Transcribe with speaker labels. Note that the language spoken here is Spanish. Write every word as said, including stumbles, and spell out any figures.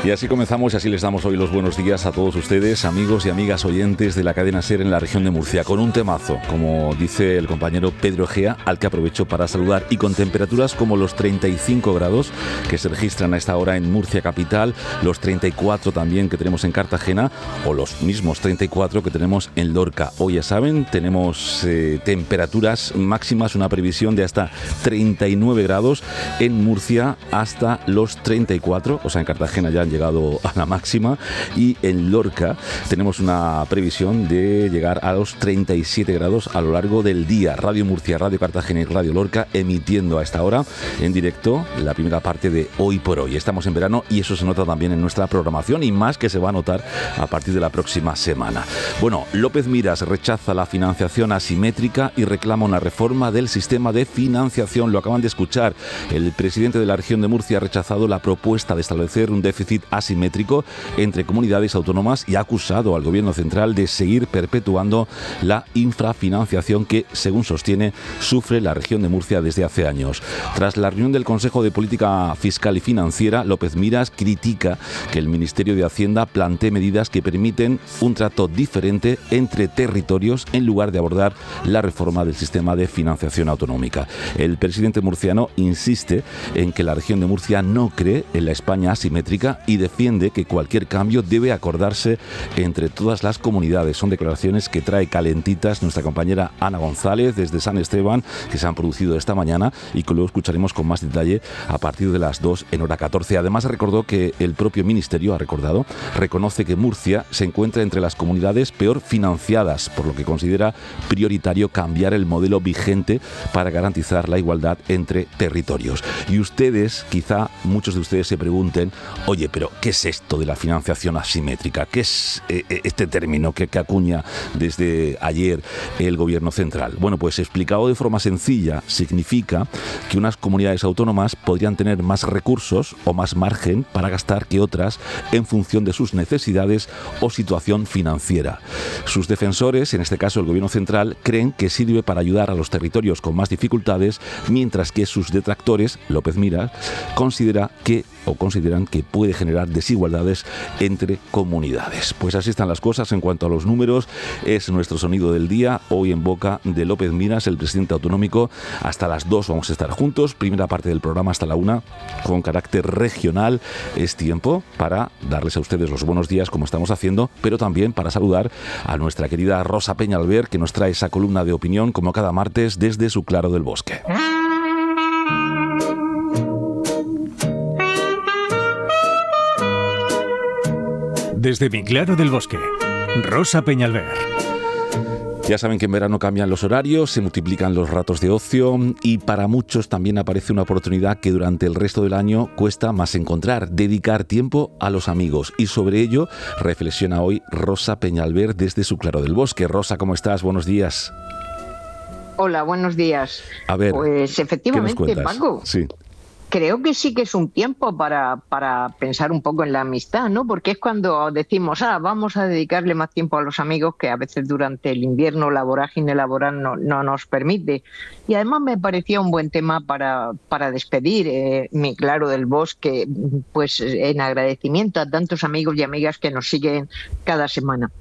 Speaker 1: Y así comenzamos y así les damos hoy los buenos días a todos ustedes, amigos y amigas oyentes de la cadena SER en la región de Murcia, con un temazo, como dice el compañero Pedro Egea, al que aprovecho para saludar, y con temperaturas como los treinta y cinco grados que se registran a esta hora en Murcia capital, los treinta y cuatro también que tenemos en Cartagena, o los mismos treinta y cuatro que tenemos en Lorca. Hoy, ya saben, tenemos eh, temperaturas máximas, una previsión de hasta treinta y nueve grados en Murcia, hasta los treinta y cuatro, o sea, en Cartagena ya han llegado a la máxima, y en Lorca tenemos una previsión de llegar a los treinta y siete grados a lo largo del día. Radio Murcia, Radio Cartagena y Radio Lorca emitiendo a esta hora en directo la primera parte de Hoy por Hoy. Estamos en verano y eso se nota también en nuestra programación, y más que se va a notar a partir de la próxima semana. Bueno, López Miras rechaza la financiación asimétrica y reclama una reforma del sistema de financiación. Lo acaban de escuchar. El presidente de la región de Murcia ha rechazado la propuesta de establecer un déficit asimétrico entre comunidades autónomas y ha acusado al gobierno central de seguir perpetuando la infrafinanciación que, según sostiene, sufre la región de Murcia desde hace años. Tras la reunión del Consejo de Política Fiscal y Financiera, López Miras critica que el Ministerio de Hacienda plantee medidas que permiten un trato diferente entre territorios en lugar de abordar la reforma del sistema de financiación autonómica. El presidente murciano insiste en que la región de Murcia no cree en la España asimétrica y defiende que cualquier cambio debe acordarse entre todas las comunidades. Son declaraciones que trae calentitas nuestra compañera Ana González desde San Esteban, que se han producido esta mañana y que luego escucharemos con más detalle a partir de las dos en hora catorce. Además, recordó que el propio Ministerio, ha recordado, reconoce que Murcia se encuentra entre las comunidades peor financiadas, por lo que considera prioritario cambiar el modelo vigente para garantizar la igualdad entre territorios. Y ustedes, quizá muchos de ustedes se pregunten, oye, pero ¿qué es esto de la financiación asimétrica? ¿Qué es eh, este término que, que acuña desde ayer el gobierno central? Bueno, pues explicado de forma sencilla, significa que unas comunidades autónomas podrían tener más recursos o más margen para gastar que otras en función de sus necesidades o situación financiera. Sus defensores, en este caso el gobierno central, creen que sirve para ayudar a los territorios con más dificultades, mientras que sus detractores, López Miras, considera que o consideran que puede generar desigualdades entre comunidades. Pues así están las cosas en cuanto a los números. Es nuestro sonido del día, hoy en boca de López Miras, el presidente autonómico. Hasta las dos vamos a estar juntos, primera parte del programa hasta la una, con carácter regional. Es tiempo para darles a ustedes los buenos días, como estamos haciendo, pero también para saludar a nuestra querida Rosa Peñalver, que nos trae esa columna de opinión, como cada martes, desde su Claro del Bosque.
Speaker 2: Desde mi Claro del Bosque, Rosa Peñalver.
Speaker 1: Ya saben que en verano cambian los horarios, se multiplican los ratos de ocio y para muchos también aparece una oportunidad que durante el resto del año cuesta más encontrar: dedicar tiempo a los amigos. Y sobre ello reflexiona hoy Rosa Peñalver desde su Claro del Bosque. Rosa, ¿cómo estás? Buenos días.
Speaker 3: Hola, buenos días.
Speaker 1: A ver,
Speaker 3: pues efectivamente, Paco.
Speaker 1: Sí.
Speaker 3: Creo que sí que es un tiempo para, para pensar un poco en la amistad, ¿no? Porque es cuando decimos, ah, vamos a dedicarle más tiempo a los amigos, que a veces durante el invierno la vorágine laboral no, no nos permite. Y además me parecía un buen tema para, para despedir eh, mi Claro del Bosque, pues en agradecimiento a tantos amigos y amigas que nos siguen cada semana.